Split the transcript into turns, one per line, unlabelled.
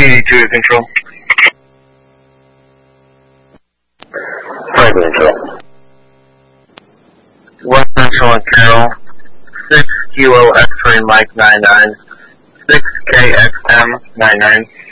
382 to control.
Flight control.
1 Central and Carroll, 6 Kilo X-Ray Mike 99, 6 KXM 99.